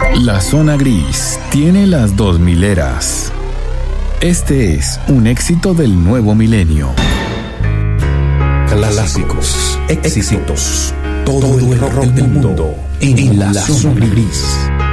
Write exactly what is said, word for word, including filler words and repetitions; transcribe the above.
La zona gris tiene las dos mileras. Este es un éxito del nuevo milenio. Clásicos, éxitos, todo el rock del mundo en la zona gris.